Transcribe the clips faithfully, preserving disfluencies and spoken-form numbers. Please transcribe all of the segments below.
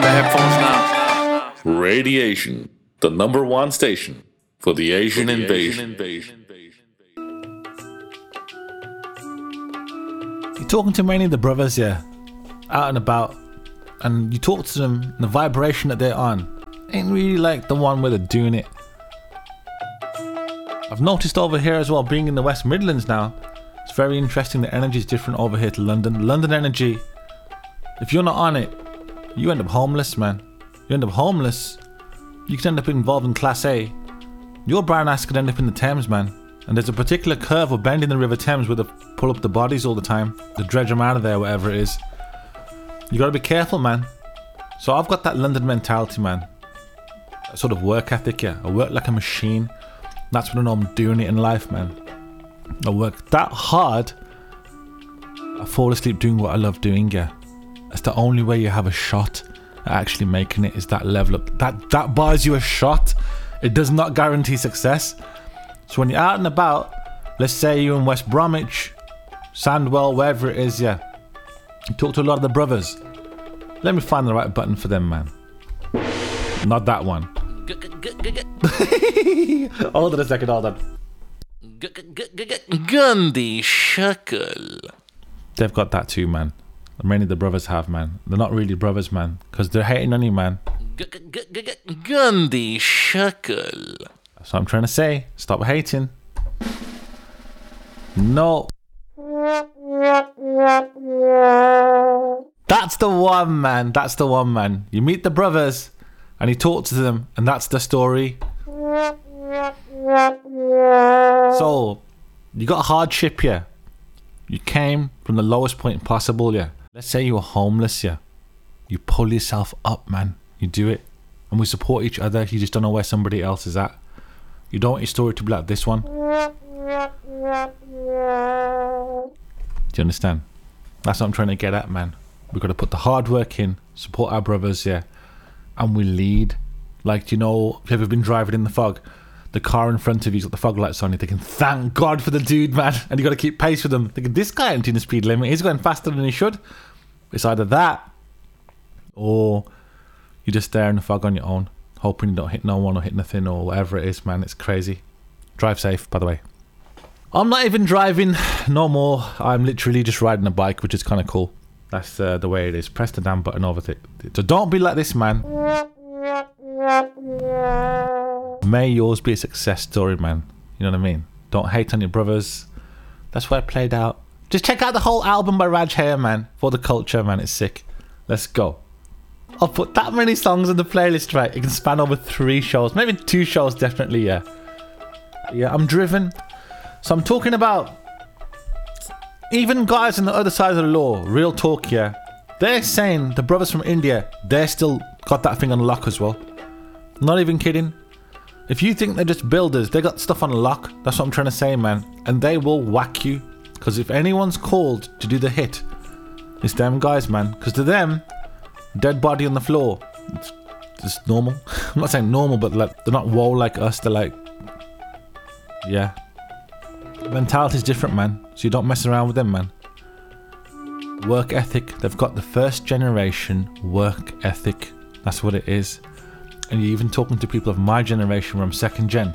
in the headphones now. Radiation, the number one station for the Asian for the invasion. Asian invasion. You're talking to many of the brothers, yeah, out and about, and you talk to them, and the vibration that they're on ain't really like the one where they're doing it. I've noticed over here as well, being in the West Midlands now, it's very interesting. The energy is different over here to London. London energy, if you're not on it, you end up homeless, man. You end up homeless. You can end up involved in Class A. Your brown ass could end up in the Thames, man. And there's a particular curve or bend in the River Thames where they pull up the bodies all the time. They dredge them out of there, whatever it is. You gotta be careful, man. So I've got that London mentality, man. A sort of work ethic, yeah. I work like a machine. That's when I know I'm doing it in life, man. I work that hard. I fall asleep doing what I love doing, yeah. That's the only way you have a shot at actually making it, is that level up. That, that buys you a shot. It does not guarantee success. So when you're out and about, let's say you're in West Bromwich, Sandwell, wherever it is, yeah. You talk to a lot of the brothers. Let me find the right button for them, man. Not that one. Hold on a second, hold on. Gandhi Shakal. They've got that too, man. Many of the brothers have, man. They're not really brothers, man, because they're hating on you, man. Gandhi Shakal. That's what I'm trying to say. Stop hating. No. That's the one, man. That's the one, man. You meet the brothers and you talk to them, and that's the story. So, you got a hardship, yeah. You came from the lowest point possible, yeah. Let's say you were homeless, yeah. You pull yourself up, man. You do it. And we support each other. You just don't know where somebody else is at. You don't want your story to be like this one. Do you understand? That's what I'm trying to get at, man. We've got to put the hard work in, support our brothers, yeah. And we lead. Like, you know, have you ever been driving in the fog? The car in front of you's got the fog lights on. You're thinking, thank God for the dude, man. And you got to keep pace with them. Thinking, this guy ain't doing the speed limit. He's going faster than he should. It's either that, or you're just there in the fog on your own, hoping you don't hit no one or hit nothing or whatever it is, man. It's crazy. Drive safe, by the way. I'm not even driving no more. I'm literally just riding a bike, which is kind of cool. That's uh, the way it is. Press the damn button over it. So don't be like this, man. May yours be a success story, man. You know what I mean? Don't hate on your brothers. That's where it played out. Just check out the whole album by Raj Hair, man. For the culture, man. It's sick. Let's go. I'll put that many songs in the playlist, right? It can span over three shows. Maybe two shows, definitely, yeah. Yeah, I'm driven. So I'm talking about even guys on the other side of the law. Real talk, yeah. They're saying the brothers from India, they're still got that thing on lock as well. Not even kidding. If you think they're just builders, they got stuff on lock. That's what I'm trying to say, man. And they will whack you. Because if anyone's called to do the hit, it's them guys, man. Because to them, dead body on the floor, it's just normal. I'm not saying normal, but like they're not woe like us. They're like, yeah. Mentality's different, man. So you don't mess around with them, man. Work ethic. They've got the first generation work ethic. That's what it is. And you're even talking to people of my generation where I'm second gen.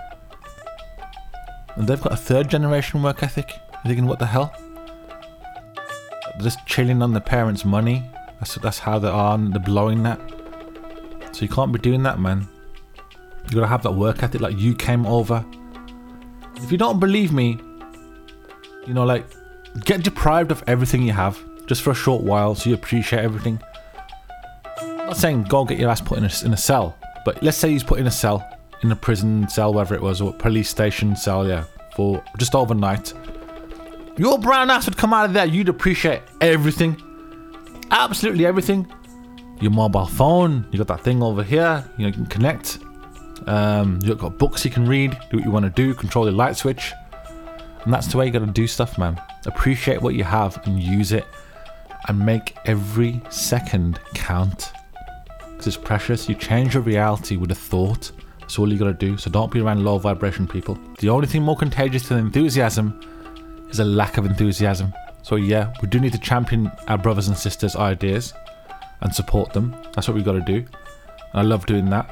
And they've got a third generation work ethic. You're thinking, what the hell? They're just chilling on their parents' money. That's, that's how they are, and they're blowing that. So you can't be doing that, man. You gotta have that work ethic, like you came over. If you don't believe me, you know, like, get deprived of everything you have just for a short while so you appreciate everything. I'm not saying go get your ass put in a, in a cell, but let's say he's put in a cell, in a prison cell, wherever it was, or a police station cell, yeah, for just overnight. Your brown ass would come out of there, you'd appreciate everything. Absolutely everything. Your mobile phone, you got that thing over here, you know, you can connect. Um, you've got books you can read, do what you want to do, control your light switch. And that's the way you got to do stuff, man. Appreciate what you have and use it, and make every second count. Because it's precious. You change your reality with a thought. That's all you got to do. So don't be around low vibration people. The only thing more contagious than enthusiasm is a lack of enthusiasm. So yeah, we do need to champion our brothers and sisters' ideas and support them. That's what we've got to do. I love doing that.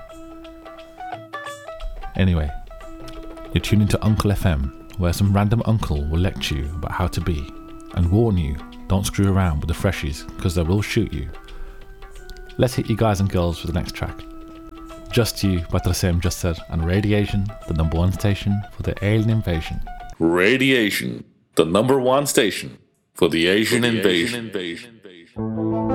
Anyway, you're tuning to Uncle F M, where some random uncle will lecture you about how to be and warn you, don't screw around with the freshies because they will shoot you. Let's hit you guys and girls for the next track. Just You by Tracem Just Said and Radiation, the number one station for the alien invasion. Radiation, the number one station for the Asian, for the invasion. Asian invasion.